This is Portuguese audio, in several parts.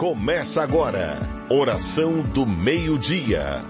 Começa agora, Oração do Meio-Dia.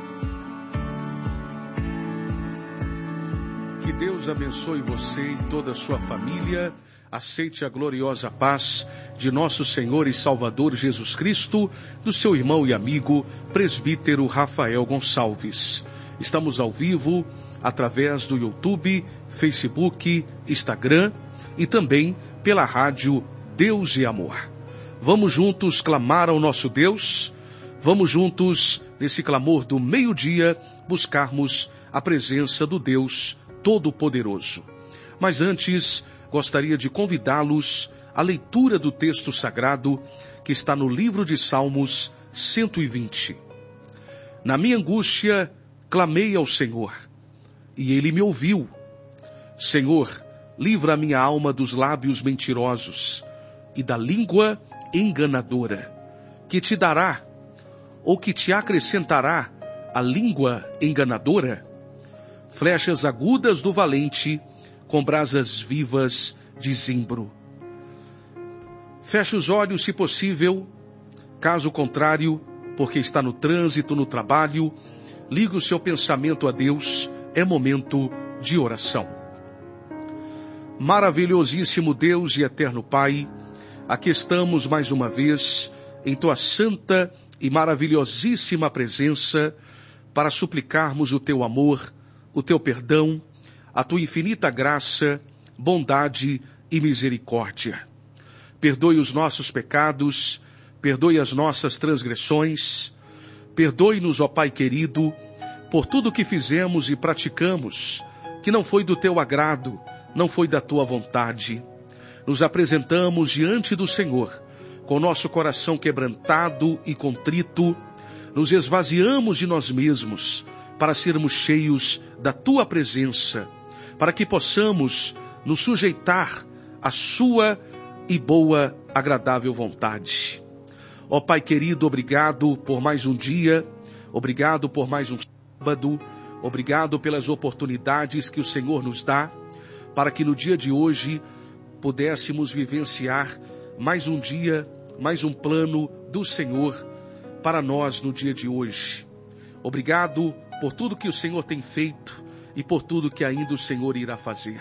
Que Deus abençoe você e toda a sua família. Aceite a gloriosa paz de nosso Senhor e Salvador Jesus Cristo, do seu irmão e amigo, presbítero Rafael Gonçalves. Estamos ao vivo através do YouTube, Facebook, Instagram e também pela rádio Deus e Amor. Vamos juntos clamar ao nosso Deus, vamos juntos, nesse clamor do meio-dia, buscarmos a presença do Deus Todo-Poderoso. Mas antes, gostaria de convidá-los à leitura do texto sagrado que está no livro de Salmos 120. Na minha angústia, clamei ao Senhor, e Ele me ouviu. Senhor, livra a minha alma dos lábios mentirosos e da língua enganadora, que te dará, ou que te acrescentará a língua enganadora, flechas agudas do valente, com brasas vivas de zimbro. Feche os olhos, se possível, caso contrário, porque está no trânsito, no trabalho, ligue o seu pensamento a Deus, é momento de oração. Maravilhosíssimo Deus e eterno Pai, aqui estamos mais uma vez em Tua santa e maravilhosíssima presença para suplicarmos o Teu amor, o Teu perdão, a Tua infinita graça, bondade e misericórdia. Perdoe os nossos pecados, perdoe as nossas transgressões, perdoe-nos, ó Pai querido, por tudo que fizemos e praticamos, que não foi do Teu agrado, não foi da Tua vontade. Nos apresentamos diante do Senhor, com nosso coração quebrantado e contrito, nos esvaziamos de nós mesmos, para sermos cheios da Tua presença, para que possamos nos sujeitar à Sua e boa, agradável vontade. Ó Pai querido, obrigado por mais um dia, obrigado por mais um sábado, obrigado pelas oportunidades que o Senhor nos dá, para que no dia de hoje pudéssemos vivenciar mais um dia, mais um plano do Senhor para nós no dia de hoje. Obrigado por tudo que o Senhor tem feito e por tudo que ainda o Senhor irá fazer.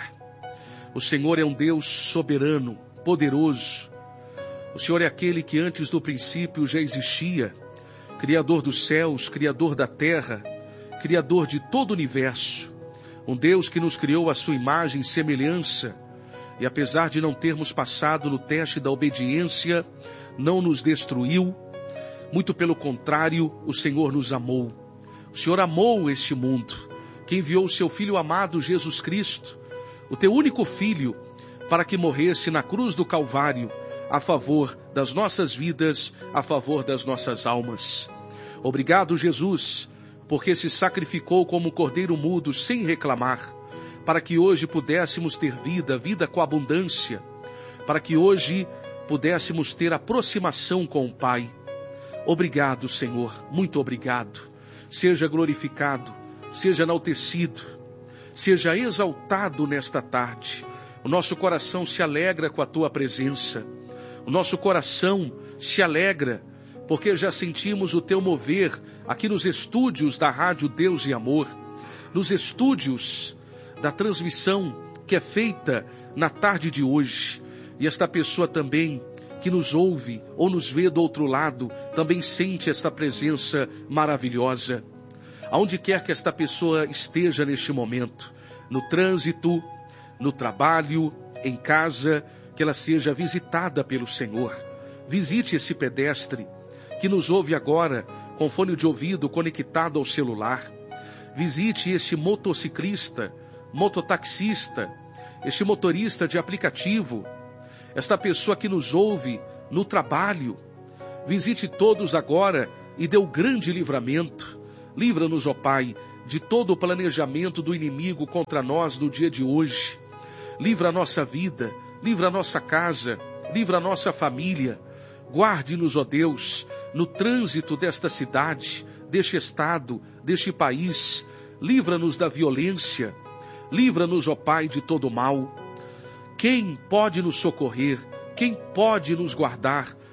O Senhor é um Deus soberano, poderoso. O Senhor é aquele que antes do princípio já existia, Criador dos céus, Criador da terra, Criador de todo o universo. Um Deus que nos criou à sua imagem e semelhança, e apesar de não termos passado no teste da obediência, não nos destruiu. Muito pelo contrário, o Senhor nos amou. O Senhor amou este mundo, que enviou o seu Filho amado Jesus Cristo, o teu único Filho, para que morresse na cruz do Calvário, a favor das nossas vidas, a favor das nossas almas. Obrigado, Jesus, porque se sacrificou como um cordeiro mudo sem reclamar, para que hoje pudéssemos ter vida, vida com abundância, para que hoje pudéssemos ter aproximação com o Pai. Obrigado, Senhor, muito obrigado. Seja glorificado, seja enaltecido, seja exaltado nesta tarde. O nosso coração se alegra com a Tua presença. O nosso coração se alegra, porque já sentimos o Teu mover aqui nos estúdios da Rádio Deus e Amor, nos estúdios da transmissão que é feita na tarde de hoje. E esta pessoa também que nos ouve ou nos vê do outro lado, também sente esta presença maravilhosa. Aonde quer que esta pessoa esteja neste momento, no trânsito, no trabalho, em casa, que ela seja visitada pelo Senhor. Visite esse pedestre que nos ouve agora com fone de ouvido conectado ao celular. Visite esse motociclista, mototaxista, este motorista de aplicativo, esta pessoa que nos ouve no trabalho. Visite todos agora e dê o grande livramento. Livra-nos, ó Pai, de todo o planejamento do inimigo contra nós no dia de hoje. Livra a nossa vida, livra a nossa casa, livra a nossa família. Guarde-nos, ó Deus, no trânsito desta cidade, deste estado, deste país. Livra-nos da violência. Livra-nos, ó Pai, de todo o mal. Quem pode nos socorrer? Quem pode nos guardar?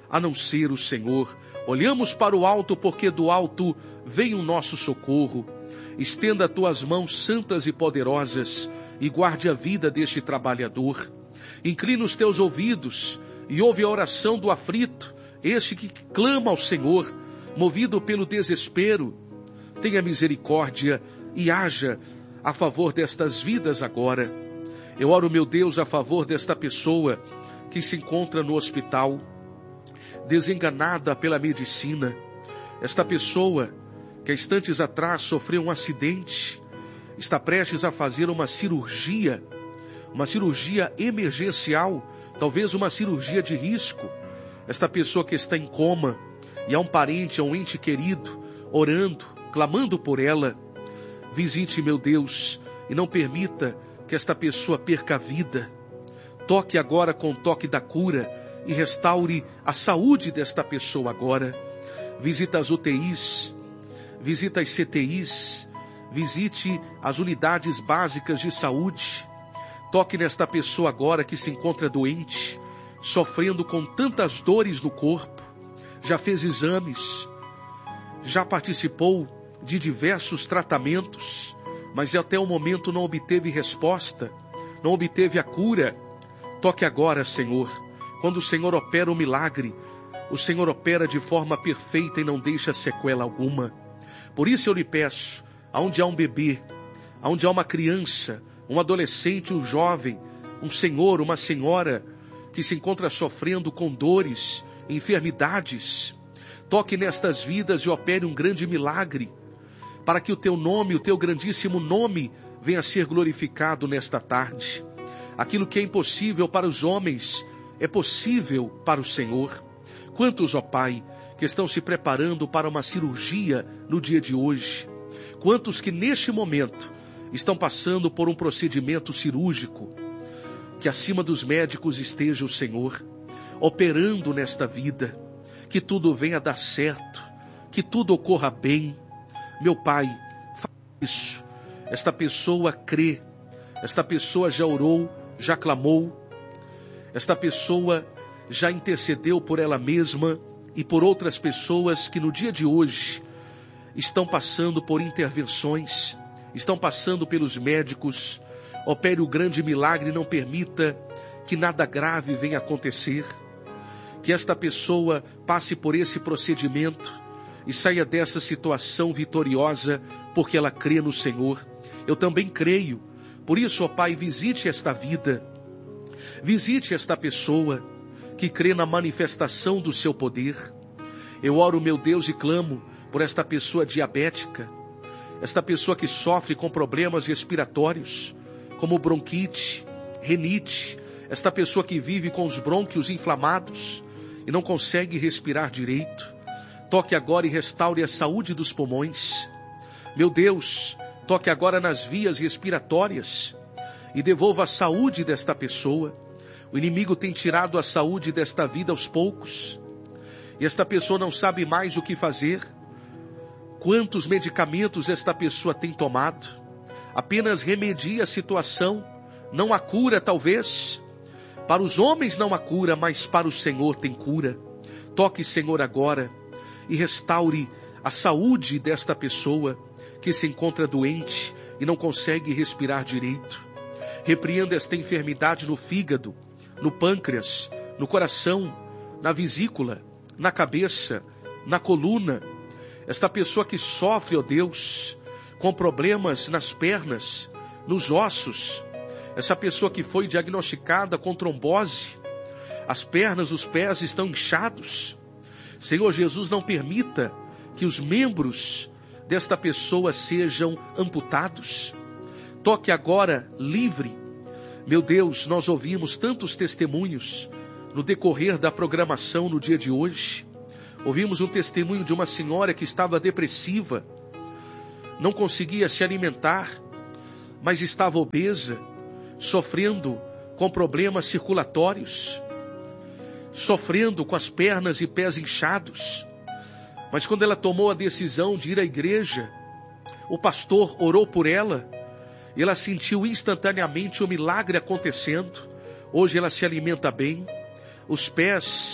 a não ser o Senhor. Olhamos para o alto, porque do alto vem o nosso socorro. Estenda tuas mãos santas e poderosas e guarde a vida deste trabalhador. Inclina os teus ouvidos e ouve a oração do aflito, este que clama ao Senhor, movido pelo desespero. Tenha misericórdia e haja a favor destas vidas agora. Eu oro, meu Deus, a favor desta pessoa que se encontra no hospital, desenganada pela medicina. Esta pessoa que há instantes atrás sofreu um acidente, está prestes a fazer uma cirurgia emergencial, talvez uma cirurgia de risco. Esta pessoa que está em coma, e há um parente, há um ente querido, orando, clamando por ela. Visite, meu Deus, e não permita que esta pessoa perca a vida. Toque agora com o toque da cura e restaure a saúde desta pessoa agora. Visita as UTIs, visita as CTIs, visite as unidades básicas de saúde. Toque nesta pessoa agora que se encontra doente, sofrendo com tantas dores no corpo. Já fez exames, já participou de diversos tratamentos, mas até o momento não obteve resposta, não obteve a cura. Toque agora, Senhor. Quando o Senhor opera o milagre, o Senhor opera de forma perfeita e não deixa sequela alguma. Por isso eu lhe peço, aonde há um bebê, aonde há uma criança, um adolescente, um jovem, um senhor, uma senhora que se encontra sofrendo com dores, enfermidades, toque nestas vidas e opere um grande milagre, para que o teu nome, o teu grandíssimo nome, venha a ser glorificado nesta tarde. Aquilo que é impossível para os homens, é possível para o Senhor. Quantos, ó Pai, que estão se preparando para uma cirurgia no dia de hoje? Quantos que neste momento estão passando por um procedimento cirúrgico? Que acima dos médicos esteja o Senhor, operando nesta vida, que tudo venha a dar certo, que tudo ocorra bem. Meu Pai, faz isso. Esta pessoa crê, esta pessoa já orou, já clamou, esta pessoa já intercedeu por ela mesma e por outras pessoas que no dia de hoje estão passando por intervenções, estão passando pelos médicos. Opere o grande milagre e não permita que nada grave venha acontecer. Que esta pessoa passe por esse procedimento e saia dessa situação vitoriosa, porque ela crê no Senhor. Eu também creio. Por isso, ó Pai, visite esta vida. Visite esta pessoa que crê na manifestação do seu poder. Eu oro, meu Deus, e clamo por esta pessoa diabética, esta pessoa que sofre com problemas respiratórios, como bronquite, renite, esta pessoa que vive com os brônquios inflamados e não consegue respirar direito. Toque agora e restaure a saúde dos pulmões. Meu Deus, toque agora nas vias respiratórias e devolva a saúde desta pessoa. O inimigo tem tirado a saúde desta vida aos poucos, e esta pessoa não sabe mais o que fazer. Quantos medicamentos esta pessoa tem tomado? Apenas remedia a situação, não há cura talvez. Para os homens não há cura, mas para o Senhor tem cura. Toque, Senhor, agora e restaure a saúde desta pessoa que se encontra doente e não consegue respirar direito. Repreenda esta enfermidade no fígado, no pâncreas, no coração, na vesícula, na cabeça, na coluna. Esta pessoa que sofre, ó Deus, com problemas nas pernas, nos ossos. Essa pessoa que foi diagnosticada com trombose, as pernas, os pés estão inchados. Senhor Jesus, não permita que os membros desta pessoa sejam amputados. Toque agora livre. Meu Deus, nós ouvimos tantos testemunhos no decorrer da programação no dia de hoje. Ouvimos um testemunho de uma senhora que estava depressiva, não conseguia se alimentar, mas estava obesa, sofrendo com problemas circulatórios, sofrendo com as pernas e pés inchados. Mas quando ela tomou a decisão de ir à igreja, o pastor orou por ela, e ela sentiu instantaneamente o milagre acontecendo. Hoje ela se alimenta bem, os pés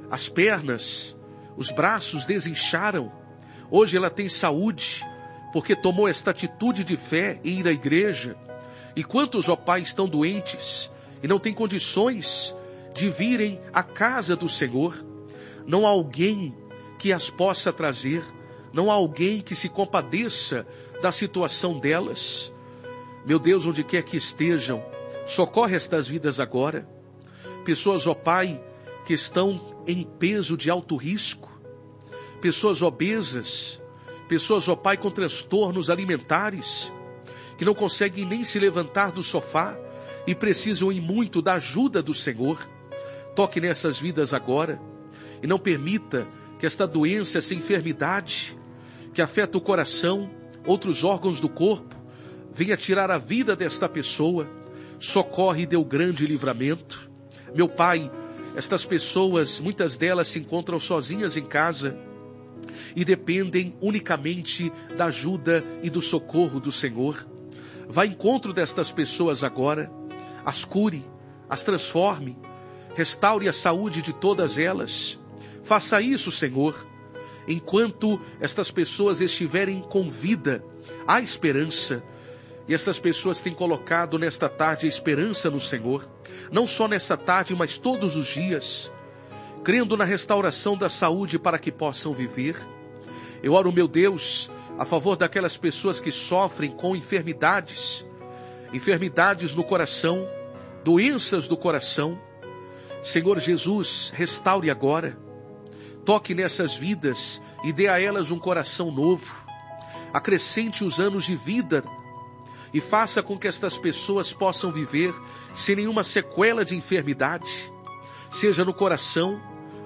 as pernas, os braços desincharam. Hoje ela tem saúde, porque tomou esta atitude de fé em ir à igreja. E quantos, ó Pai, estão doentes e não têm condições de virem à casa do Senhor? Não há alguém que as possa trazer, não há alguém que se compadeça da situação delas. Meu Deus, onde quer que estejam, socorre estas vidas agora. Pessoas, ó Pai, que estão em peso de alto risco, pessoas obesas, pessoas, ó Pai, com transtornos alimentares, que não conseguem nem se levantar do sofá e precisam em muito da ajuda do Senhor. Toque nessas vidas agora e não permita que esta doença, essa enfermidade que afeta o coração, outros órgãos do corpo, venha tirar a vida desta pessoa. Socorre e dê o grande livramento. Meu Pai, estas pessoas, muitas delas se encontram sozinhas em casa e dependem unicamente da ajuda e do socorro do Senhor. Vá ao encontro destas pessoas agora, as cure, as transforme, restaure a saúde de todas elas. Faça isso, Senhor. Enquanto estas pessoas estiverem com vida, há esperança. E estas pessoas têm colocado nesta tarde a esperança no Senhor. Não só nesta tarde, mas todos os dias. Crendo na restauração da saúde para que possam viver. Eu oro, meu Deus, a favor daquelas pessoas que sofrem com enfermidades. Enfermidades no coração, doenças do coração. Senhor Jesus, restaure agora. Toque nessas vidas e dê a elas um coração novo. Acrescente os anos de vida e faça com que estas pessoas possam viver sem nenhuma sequela de enfermidade, seja no coração,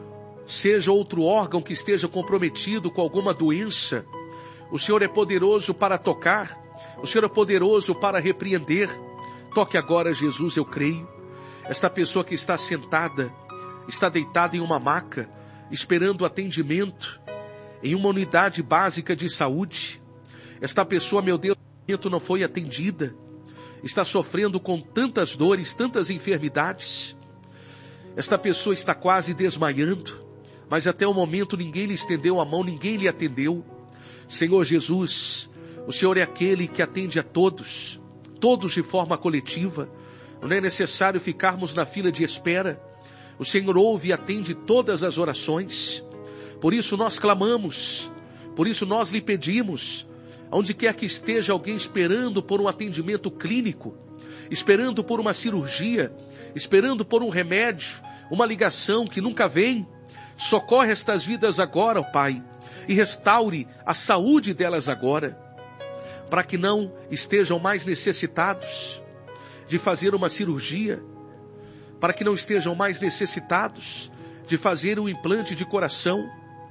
seja outro órgão que esteja comprometido com alguma doença. O Senhor é poderoso para tocar, o Senhor é poderoso para repreender. Toque agora, Jesus, eu creio. Esta pessoa que está sentada, está deitada em uma maca, esperando atendimento em uma unidade básica de saúde. Esta pessoa, meu Deus, não foi atendida, está sofrendo com tantas dores, tantas enfermidades. Esta pessoa está quase desmaiando, mas até o momento ninguém lhe estendeu a mão, ninguém lhe atendeu. Senhor Jesus, o Senhor é aquele que atende a todos, todos de forma coletiva. Não é necessário ficarmos na fila de espera. O Senhor ouve e atende todas as orações. Por isso nós clamamos, por isso nós lhe pedimos, onde quer que esteja alguém esperando por um atendimento clínico, esperando por uma cirurgia, esperando por um remédio, uma ligação que nunca vem, socorre estas vidas agora, ó Pai, e restaure a saúde delas agora, para que não estejam mais necessitados de fazer uma cirurgia, para que não estejam mais necessitados de fazer um implante de coração,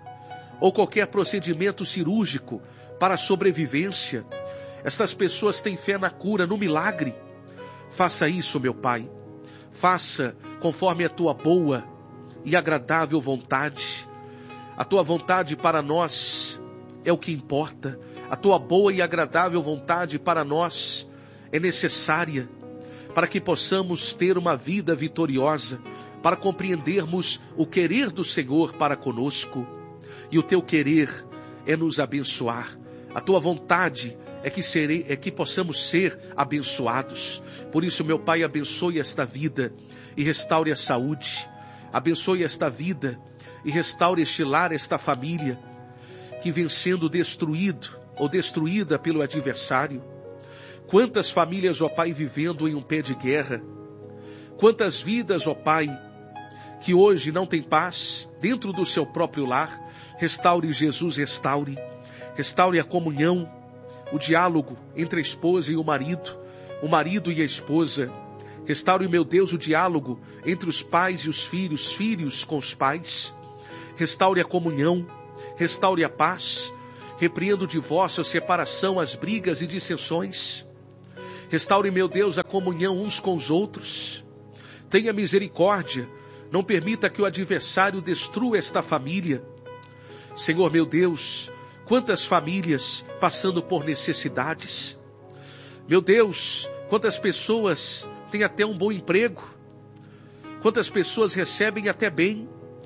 ou qualquer procedimento cirúrgico para a sobrevivência. Estas pessoas têm fé na cura, no milagre. Faça isso, meu Pai. Faça conforme a tua boa e agradável vontade. A tua vontade para nós é o que importa. A tua boa e agradável vontade para nós é necessária para que possamos ter uma vida vitoriosa, para compreendermos o querer do Senhor para conosco. E o teu querer é nos abençoar. A tua vontade é que possamos ser abençoados. Por isso, meu Pai, abençoe esta vida e restaure a saúde. Abençoe esta vida e restaure este lar, esta família, que vem sendo destruído ou destruída pelo adversário. Quantas famílias, ó Pai, vivendo em um pé de guerra. Quantas vidas, ó Pai, que hoje não tem paz dentro do seu próprio lar. Restaure, Jesus, restaure. Restaure a comunhão, o diálogo entre a esposa e o marido e a esposa. Restaure, meu Deus, o diálogo entre os pais e os filhos com os pais. Restaure a comunhão, restaure a paz. Repreenda o divórcio, a separação, as brigas e dissensões. Restaure, meu Deus, a comunhão uns com os outros. Tenha misericórdia, não permita que o adversário destrua esta família. Senhor, meu Deus, quantas famílias passando por necessidades. Meu Deus, quantas pessoas têm até um bom emprego. Quantas pessoas recebem até bem,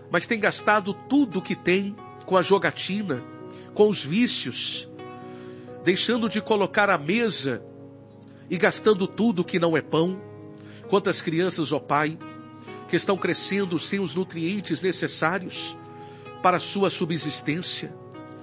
mas tem gastado tudo que tem com a jogatina, com os vícios, deixando de colocar à mesa e gastando tudo que não é pão. Quantas crianças, ó Pai, que estão crescendo sem os nutrientes necessários para a sua subsistência.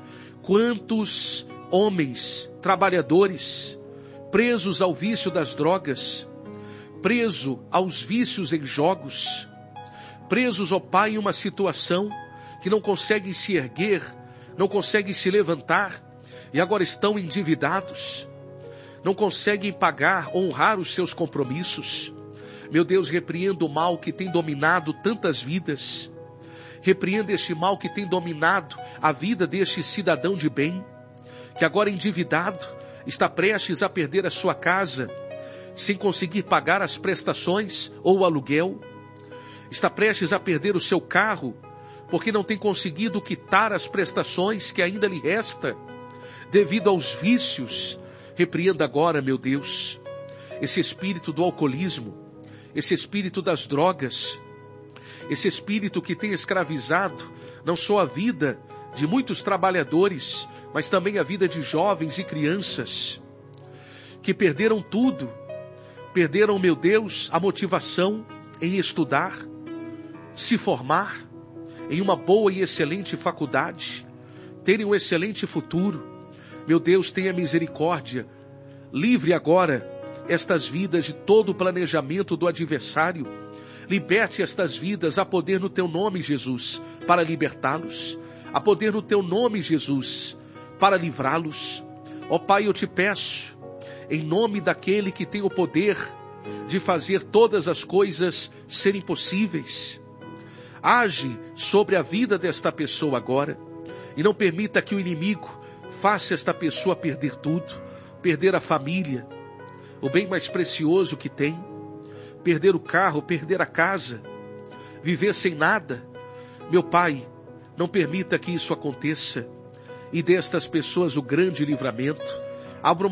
Quantos homens, trabalhadores, presos ao vício das drogas, presos aos vícios em jogos, presos, ó Pai, em uma situação que não conseguem se erguer, não conseguem se levantar, e agora estão endividados, não conseguem pagar, honrar os seus compromissos. Meu Deus, repreenda o mal que tem dominado tantas vidas. Repreenda este mal que tem dominado a vida deste cidadão de bem, que agora endividado está prestes a perder a sua casa, sem conseguir pagar as prestações ou o aluguel. Está prestes a perder o seu carro, porque não tem conseguido quitar as prestações que ainda lhe resta, devido aos vícios. Repreenda agora, meu Deus, esse espírito do alcoolismo, esse espírito das drogas, esse espírito que tem escravizado não só a vida de muitos trabalhadores, mas também a vida de jovens e crianças, que perderam tudo, perderam, meu Deus, a motivação em estudar, se formar em uma boa e excelente faculdade, terem um excelente futuro. Meu Deus, tenha misericórdia, livre agora estas vidas de todo o planejamento do adversário, liberte estas vidas a poder no teu nome, Jesus, para libertá-los, a poder no teu nome, Jesus, para livrá-los. Ó Pai, eu te peço, em nome daquele que tem o poder de fazer todas as coisas serem possíveis, age sobre a vida desta pessoa agora, e não permita que o inimigo faça esta pessoa perder tudo, perder a família, o bem mais precioso que tem, perder o carro, perder a casa, viver sem nada. Meu Pai, não permita que isso aconteça, e dê a estas pessoas o grande livramento. Abra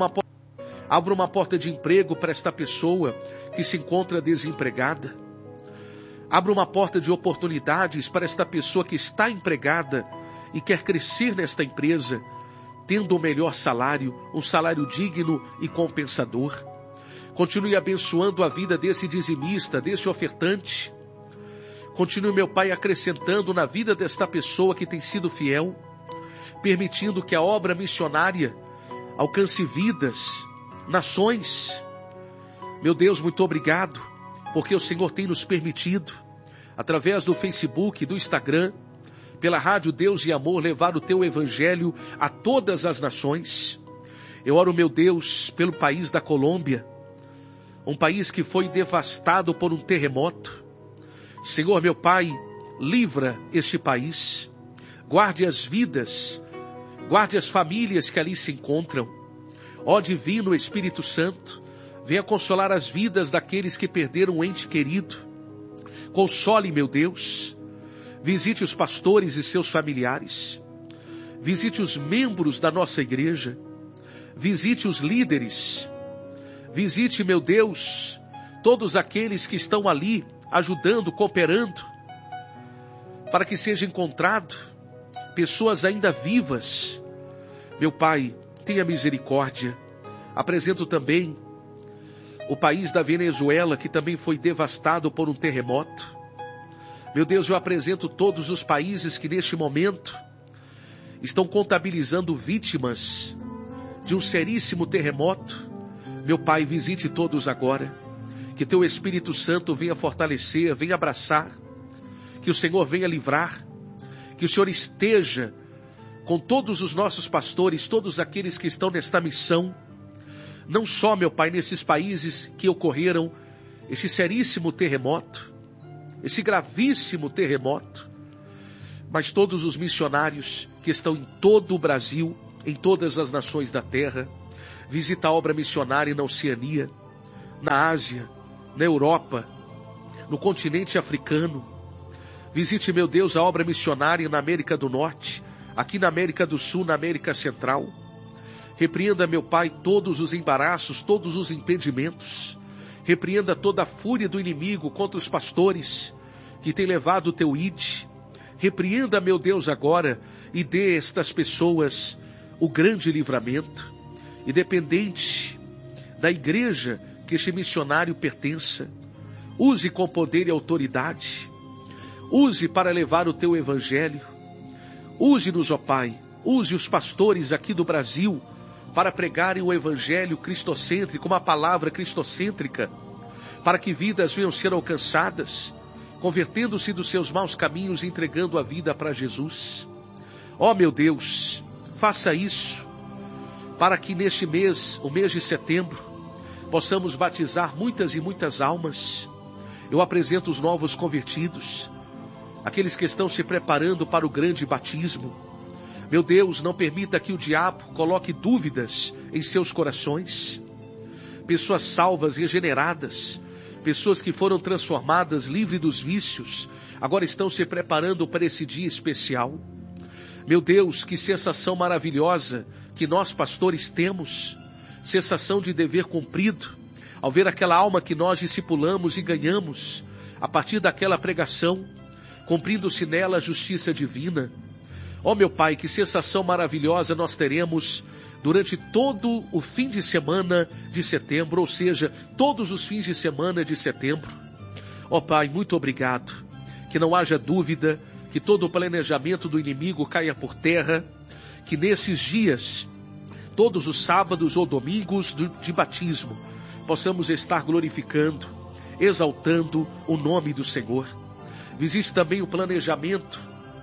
uma porta de emprego para esta pessoa que se encontra desempregada. Abra uma porta de oportunidades para esta pessoa que está empregada e quer crescer nesta empresa, tendo o melhor salário, um salário digno e compensador. Continue abençoando a vida desse dizimista, desse ofertante. Continue, meu Pai, acrescentando na vida desta pessoa que tem sido fiel, permitindo que a obra missionária alcance vidas, nações. Meu Deus, muito obrigado, porque o Senhor tem nos permitido, através do Facebook, do Instagram, pela Rádio Deus e Amor, levar o teu evangelho a todas as nações. Eu oro, meu Deus, pelo país da Colômbia, um país que foi devastado por um terremoto. Senhor, meu Pai, livra este país, guarde as vidas, guarde as famílias que ali se encontram. Ó Divino Espírito Santo, venha consolar as vidas daqueles que perderam um ente querido. Console, meu Deus, visite os pastores e seus familiares, visite os membros da nossa igreja, visite os líderes, visite, meu Deus, todos aqueles que estão ali ajudando, cooperando, para que seja encontrado pessoas ainda vivas. Meu Pai, tenha misericórdia. Apresento também o país da Venezuela, que também foi devastado por um terremoto. Meu Deus, eu apresento todos os países que neste momento estão contabilizando vítimas de um seríssimo terremoto. Meu Pai, visite todos agora. Que teu Espírito Santo venha fortalecer, venha abraçar. Que o Senhor venha livrar. Que o Senhor esteja com todos os nossos pastores, todos aqueles que estão nesta missão. Não só, meu Pai, nesses países que ocorreram este seríssimo terremoto, esse gravíssimo terremoto, mas todos os missionários que estão em todo o Brasil, em todas as nações da terra. Visita a obra missionária na Oceania, na Ásia, na Europa, no continente africano. Visite, meu Deus, a obra missionária na América do Norte, aqui na América do Sul, na América Central. Repreenda, meu Pai, todos os embaraços, todos os impedimentos. Repreenda toda a fúria do inimigo contra os pastores que tem levado o teu ID. Repreenda, meu Deus, agora e dê a estas pessoas o grande livramento, independente da igreja que este missionário pertença. Use com poder e autoridade. Use para levar o teu evangelho. Use-nos, ó Pai. Use os pastores aqui do Brasil para pregarem o evangelho cristocêntrico, uma palavra cristocêntrica, para que vidas venham ser alcançadas, convertendo-se dos seus maus caminhos e entregando a vida para Jesus. Ó meu Deus, faça isso, para que neste mês, o mês de setembro, possamos batizar muitas e muitas almas. Eu apresento os novos convertidos, aqueles que estão se preparando para o grande batismo. Meu Deus, não permita que o diabo coloque dúvidas em seus corações. Pessoas salvas, regeneradas, pessoas que foram transformadas, livres dos vícios, agora estão se preparando para esse dia especial. Meu Deus, que sensação maravilhosa que nós pastores temos, sensação de dever cumprido, ao ver aquela alma que nós discipulamos e ganhamos, a partir daquela pregação, cumprindo-se nela a justiça divina. Ó meu Pai, que sensação maravilhosa nós teremos durante todo o fim de semana de setembro, ou seja, todos os fins de semana de setembro. Ó Pai, muito obrigado. Que não haja dúvida, que todo o planejamento do inimigo caia por terra, que nesses dias, todos os sábados ou domingos de batismo, possamos estar glorificando, exaltando o nome do Senhor. Visite também o planejamento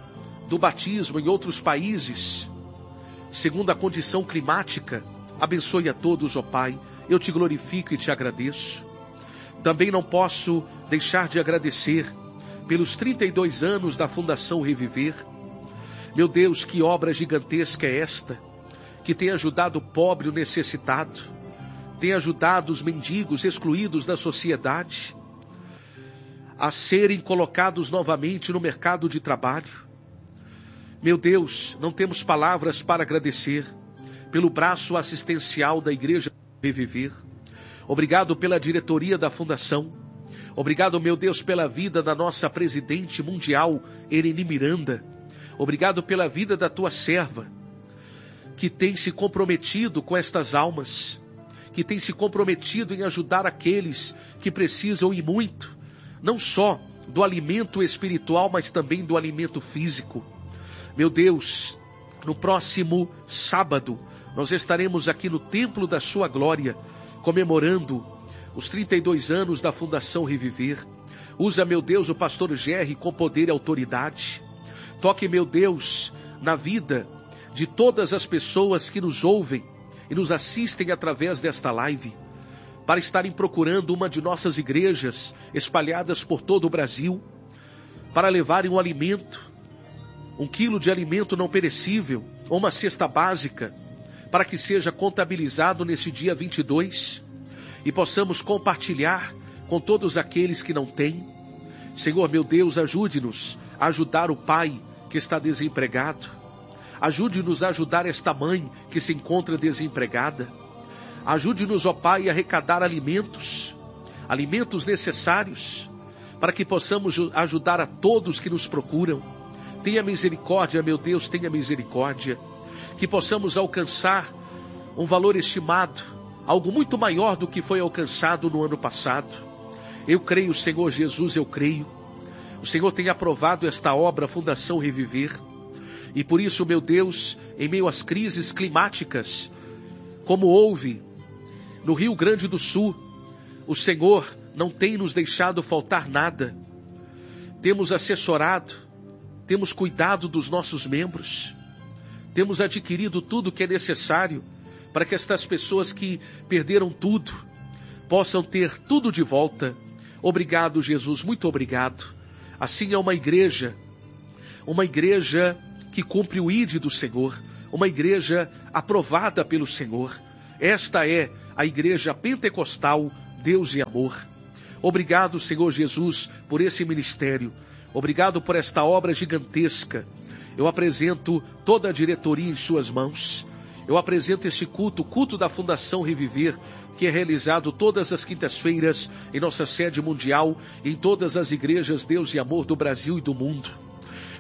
do batismo em outros países, segundo a condição climática. Abençoe a todos, ó Pai. Eu te glorifico e te agradeço. Também não posso deixar de agradecer pelos 32 anos da Fundação Reviver. Meu Deus, que obra gigantesca é esta, que tem ajudado o pobre, o necessitado, tem ajudado os mendigos excluídos da sociedade a serem colocados novamente no mercado de trabalho. Meu Deus, não temos palavras para agradecer pelo braço assistencial da Igreja Reviver. Obrigado pela diretoria da Fundação. Obrigado, meu Deus, pela vida da nossa presidente mundial, Ereni Miranda. Obrigado pela vida da tua serva, que tem se comprometido com estas almas, que tem se comprometido em ajudar aqueles que precisam e muito, não só do alimento espiritual, mas também do alimento físico. Meu Deus, no próximo sábado, nós estaremos aqui no Templo da Sua Glória, comemorando os 32 anos da Fundação Reviver. Usa, meu Deus, o pastor Gerry com poder e autoridade. Toque, meu Deus, na vida de todas as pessoas que nos ouvem e nos assistem através desta live, para estarem procurando uma de nossas igrejas espalhadas por todo o Brasil, para levarem um alimento, 1 quilo de alimento não perecível, ou uma cesta básica, para que seja contabilizado nesse dia 22, e possamos compartilhar com todos aqueles que não têm. Senhor, meu Deus, ajude-nos a ajudar o pai que está desempregado. Ajude-nos a ajudar esta mãe que se encontra desempregada. Ajude-nos, ó Pai, a arrecadar alimentos necessários, para que possamos ajudar a todos que nos procuram. Tenha misericórdia, meu Deus, tenha misericórdia. Que possamos alcançar um valor estimado, algo muito maior do que foi alcançado no ano passado. Eu creio, Senhor Jesus, eu creio. O Senhor tem aprovado esta obra, Fundação Reviver. E por isso, meu Deus, em meio às crises climáticas, como houve no Rio Grande do Sul, o Senhor não tem nos deixado faltar nada. Temos assessorado, temos cuidado dos nossos membros, temos adquirido tudo o que é necessário para que estas pessoas que perderam tudo possam ter tudo de volta. Obrigado, Jesus, muito obrigado. Assim é uma igreja que cumpre o ID do Senhor, uma igreja aprovada pelo Senhor. Esta é a igreja pentecostal, Deus e Amor. Obrigado, Senhor Jesus, por esse ministério. Obrigado por esta obra gigantesca. Eu apresento toda a diretoria em suas mãos. Eu apresento este culto, o culto da Fundação Reviver, que é realizado todas as quintas-feiras em nossa sede mundial, em todas as igrejas Deus e Amor do Brasil e do mundo.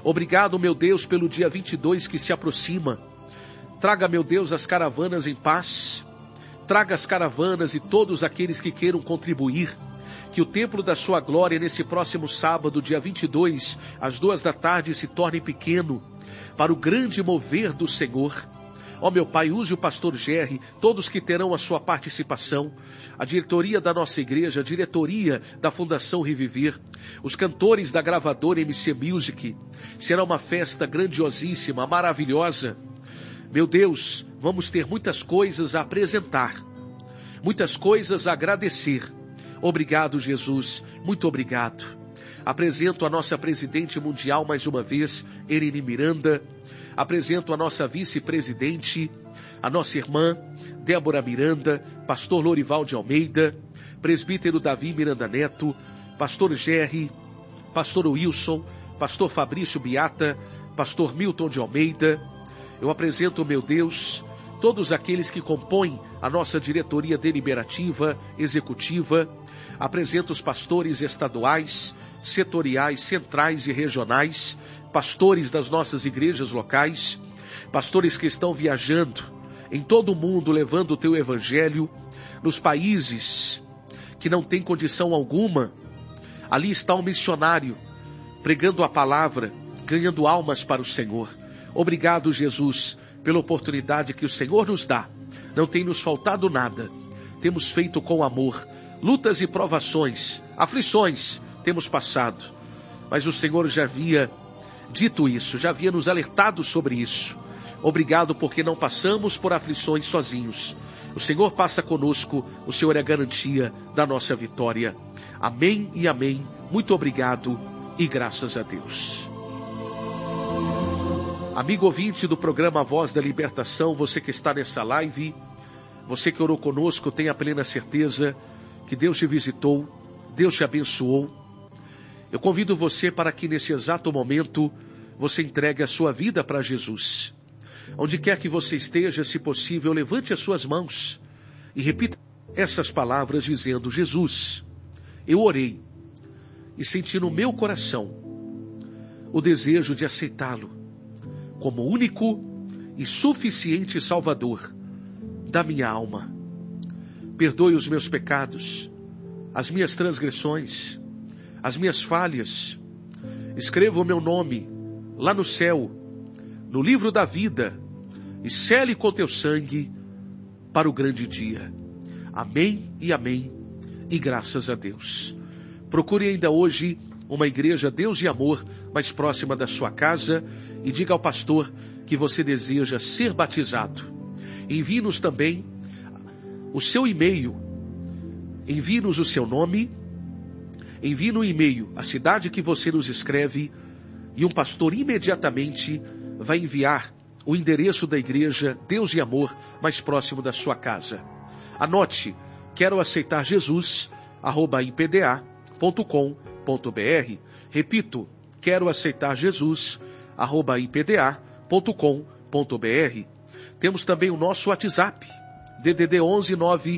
Obrigado, meu Deus, pelo dia 22 que se aproxima. Traga, meu Deus, as caravanas em paz. Traga as caravanas e todos aqueles que queiram contribuir. Que o templo da sua glória nesse próximo sábado, dia 22, às 14h, se torne pequeno para o grande mover do Senhor. Ó meu Pai, use o pastor Gerry, todos que terão a sua participação, a diretoria da nossa igreja, a diretoria da Fundação Reviver, os cantores da gravadora MC Music. Será uma festa grandiosíssima, maravilhosa. Meu Deus, vamos ter muitas coisas a apresentar, muitas coisas a agradecer. Obrigado, Jesus, muito obrigado. Apresento a nossa presidente mundial mais uma vez, Erini Miranda. Apresento a nossa vice-presidente, a nossa irmã, Débora Miranda, pastor Lorival de Almeida, presbítero Davi Miranda Neto, pastor Gerry, pastor Wilson, pastor Fabrício Beata, pastor Milton de Almeida. Eu apresento, meu Deus, todos aqueles que compõem a nossa diretoria deliberativa, executiva. Apresento os pastores estaduais, setoriais, centrais e regionais, pastores das nossas igrejas locais, pastores que estão viajando em todo o mundo levando o teu evangelho, nos países que não têm condição alguma. Ali está um missionário pregando a palavra, ganhando almas para o Senhor. Obrigado, Jesus, pela oportunidade que o Senhor nos dá. Não tem nos faltado nada. Temos feito com amor. Lutas e provações, aflições temos passado. Mas o Senhor já havia dito isso, já havia nos alertado sobre isso. Obrigado porque não passamos por aflições sozinhos. O Senhor passa conosco, o Senhor é a garantia da nossa vitória. Amém e amém. Muito obrigado e graças a Deus. Amigo ouvinte do programa Voz da Libertação, você que está nessa live, você que orou conosco, tenha plena certeza que Deus te visitou, Deus te abençoou. Eu convido você para que nesse exato momento você entregue a sua vida para Jesus. Onde quer que você esteja, se possível, levante as suas mãos e repita essas palavras dizendo: Jesus, eu orei e senti no meu coração o desejo de aceitá-lo como único e suficiente Salvador da minha alma. Perdoe os meus pecados, as minhas transgressões, as minhas falhas. Escreva o meu nome lá no céu, no livro da vida, e sele com teu sangue para o grande dia. Amém e amém, e graças a Deus. Procure ainda hoje uma igreja Deus e Amor mais próxima da sua casa e diga ao pastor que você deseja ser batizado. Envie-nos também o seu e-mail, envie-nos o seu nome, envie no e-mail a cidade que você nos escreve e um pastor imediatamente vai enviar o endereço da igreja Deus e Amor mais próximo da sua casa. Anote, quero aceitar Jesus, @ipda.com.br. Repito, quero aceitar Jesus, @ipda.com.br. Temos também o nosso WhatsApp, DDD 11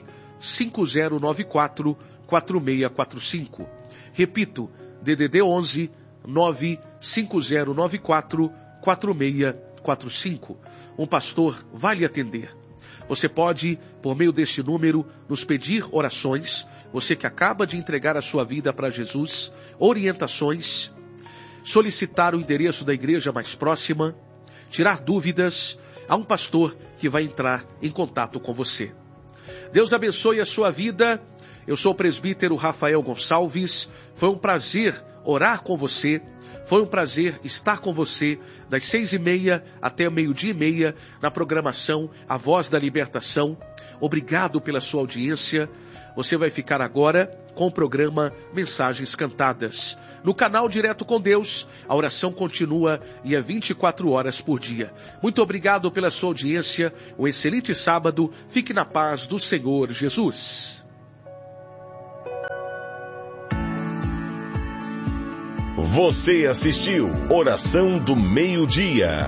95094 4645. Repito, DDD 11 95094 4645. Um pastor vai lhe atender. Você pode, por meio deste número, nos pedir orações. Você que acaba de entregar a sua vida para Jesus, orientações, solicitar o endereço da igreja mais próxima, tirar dúvidas. Há um pastor que vai entrar em contato com você. Deus abençoe a sua vida. Eu sou o presbítero Rafael Gonçalves. Foi um prazer orar com você. Foi um prazer estar com você das 6h30 até 12h30 na programação A Voz da Libertação. Obrigado pela sua audiência. Você vai ficar agora com o programa Mensagens Cantadas. No canal Direto com Deus, a oração continua e é 24 horas por dia. Muito obrigado pela sua audiência. Um excelente sábado. Fique na paz do Senhor Jesus. Você assistiu Oração do Meio-Dia.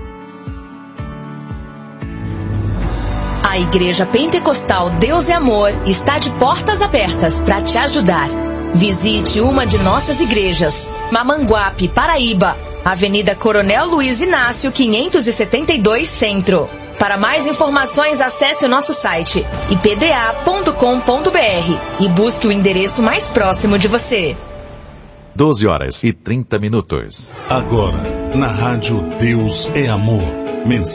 A Igreja Pentecostal Deus e Amor está de portas abertas para te ajudar. Visite uma de nossas igrejas, Mamanguape, Paraíba, Avenida Coronel Luiz Inácio, 572 Centro. Para mais informações, acesse o nosso site ipda.com.br e busque o endereço mais próximo de você. 12h30. Agora, na rádio Deus é Amor. Mensagem